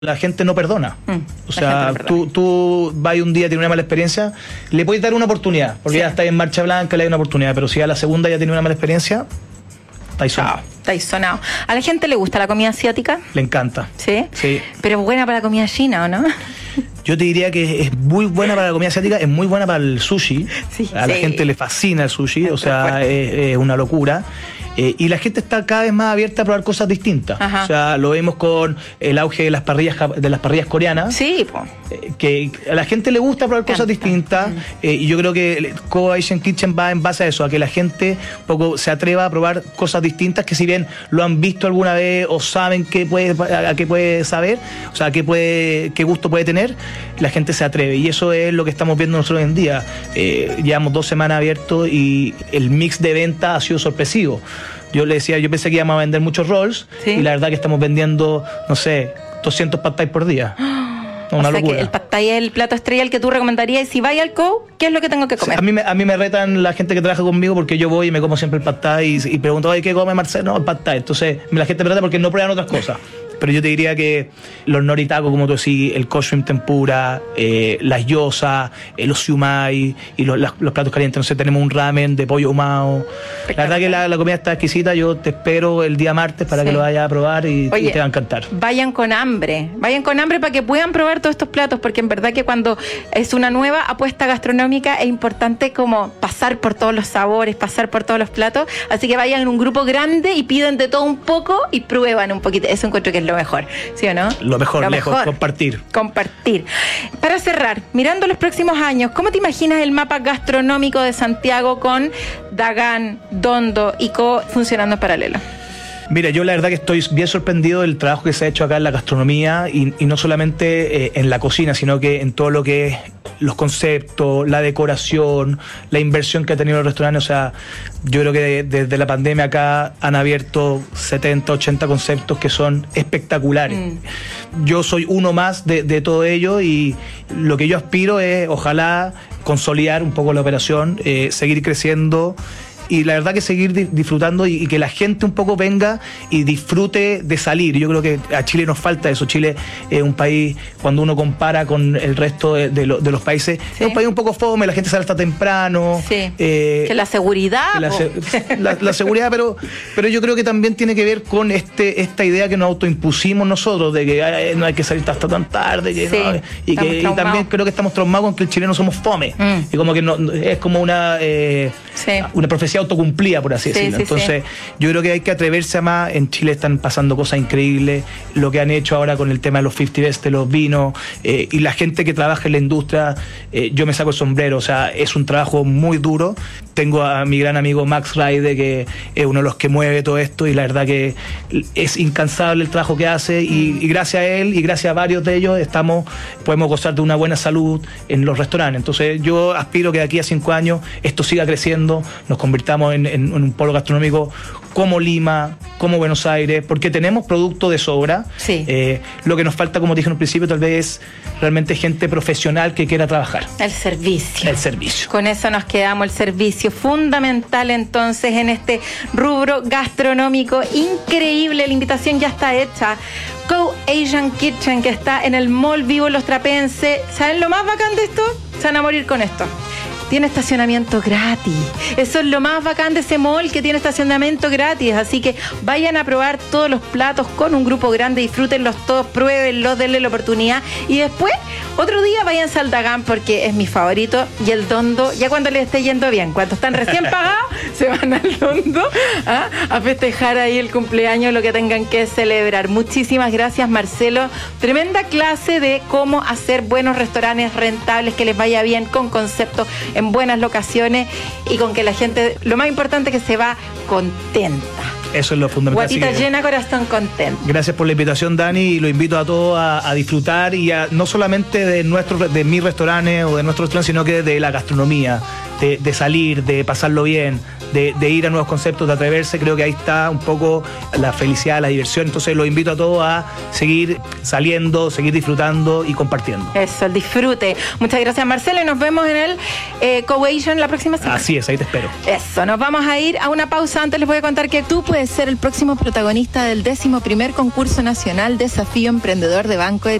la gente no perdona. O sea, no perdona. tú vas un día, tienes una mala experiencia, le puedes dar una oportunidad, porque ya está en marcha blanca, le das una oportunidad, pero si a la segunda ya tiene una mala experiencia, está ahí sonado. Está ahí sonado. ¿A la gente le gusta la comida asiática? Le encanta. ¿Sí? Sí. Pero es buena para la comida china, ¿o no? Yo te diría que es muy buena para la comida asiática, es muy buena para el sushi. Sí, a la gente le fascina el sushi, o sea, es una locura. Y la gente está cada vez más abierta a probar cosas distintas. Ajá. O sea, lo vemos con el auge de las parrillas coreanas. Sí, po. Que a la gente le gusta probar cosas distintas. Y yo creo que Kobe Asian Kitchen va en base a eso, a que la gente un poco se atreva a probar cosas distintas que si bien lo han visto alguna vez o saben a qué puede saber, o sea, qué gusto puede tener, la gente se atreve. Y eso es lo que estamos viendo nosotros hoy en día. Llevamos 2 semanas abiertos y el mix de venta ha sido sorpresivo. Yo le decía, yo pensé que íbamos a vender muchos rolls, ¿sí? Y la verdad que estamos vendiendo, no sé, 200 pad thai por día. Una o sea locura. que el pad thai es el plato estrella el que tú recomendarías. Y si vais al Kobe, ¿qué es lo que tengo que comer? A mí me retan la gente que trabaja conmigo porque yo voy y me como siempre el pad thai y pregunto, oye, ¿qué come Marcelo? No, el pad thai. Entonces la gente me reta porque no prueban otras cosas. Pero yo te diría que los noritacos, como tú decís, el kosher tempura, las gyozas, los siumai y los platos calientes. Entonces tenemos un ramen de pollo ahumado. La verdad que la comida está exquisita. Yo te espero el día martes para que lo vayas a probar y te va a encantar. Vayan con hambre para que puedan probar todos estos platos, porque en verdad que cuando es una nueva apuesta gastronómica es importante como pasar por todos los sabores, pasar por todos los platos. Así que vayan en un grupo grande y piden de todo un poco y prueban un poquito. Eso encuentro que es lo mejor, ¿sí o no? Lo mejor, compartir. Para cerrar, mirando los próximos años, ¿cómo te imaginas el mapa gastronómico de Santiago con Dagán, Dondo y Co funcionando en paralelo? Mira, yo la verdad que estoy bien sorprendido del trabajo que se ha hecho acá en la gastronomía y no solamente en la cocina, sino que en todo lo que es los conceptos, la decoración, la inversión que ha tenido el restaurante. O sea, yo creo que desde la pandemia acá han abierto 70, 80 conceptos que son espectaculares. Yo soy uno más de todo ello y lo que yo aspiro es, ojalá, consolidar un poco la operación, seguir creciendo. Y la verdad que seguir disfrutando y que la gente un poco venga y disfrute de salir. Yo creo que a Chile nos falta eso. Chile es un país, cuando uno compara con el resto de los países, es un país un poco fome, la gente sale hasta temprano. Sí. Que la seguridad. La seguridad, pero yo creo que también tiene que ver con esta idea que nos autoimpusimos nosotros, de que no hay que salir hasta tan tarde. Y también creo que estamos traumados con que el chileno somos fome. Y como que es como una profecía autocumplida, por así decirlo. Entonces, yo creo que hay que atreverse a más. En Chile están pasando cosas increíbles, lo que han hecho ahora con el tema de los 50 Best, de los vinos, y la gente que trabaja en la industria, yo me saco el sombrero. O sea, es un trabajo muy duro. Tengo a mi gran amigo Max Raide, que es uno de los que mueve todo esto, y la verdad que es incansable el trabajo que hace, y gracias a él y gracias a varios de ellos podemos gozar de una buena salud en los restaurantes. Entonces, yo aspiro que de aquí a 5 años esto siga creciendo, nos convirtamos en un polo gastronómico como Lima, como Buenos Aires, porque tenemos producto de sobra. Sí. Lo que nos falta, como dije en un principio, tal vez es realmente gente profesional que quiera trabajar. El servicio. Con eso nos quedamos, el servicio fundamental entonces en este rubro gastronómico. Increíble, la invitación ya está hecha. Kobe Asian Kitchen, que está en el Mall Vivo Los Trapense. ¿Saben lo más bacán de esto? Se van a morir con esto. Tiene estacionamiento gratis. Eso es lo más bacán de ese mall, que tiene estacionamiento gratis. Así que vayan a probar todos los platos con un grupo grande, disfrútenlos todos, pruébenlos, denle la oportunidad. Y después, otro día váyanse al Dagán, porque es mi favorito. Y el Dondo, ya cuando les esté yendo bien, cuando están recién pagados, se van al Dondo a festejar ahí el cumpleaños, lo que tengan que celebrar. Muchísimas gracias, Marcelo. Tremenda clase de cómo hacer buenos restaurantes rentables, que les vaya bien, con conceptos en buenas locaciones y con que la gente, lo más importante, que se va contenta. Eso es lo fundamental. Guatita llena, corazón contento. Gracias por la invitación, Dani, y lo invito a todos a disfrutar, y no solamente de mis restaurantes o de nuestros restaurantes, sino que de la gastronomía. de salir, de pasarlo bien, de ir a nuevos conceptos, de atreverse. Creo que ahí está un poco la felicidad, la diversión. Entonces los invito a todos a seguir saliendo, seguir disfrutando y compartiendo. Eso, el disfrute. Muchas gracias, Marcelo, y nos vemos en el Co-Asian la próxima semana. Así es, ahí te espero. Eso, nos vamos a ir a una pausa. Antes les voy a contar que tú puedes ser el próximo protagonista del 11º concurso nacional Desafío Emprendedor de Banco de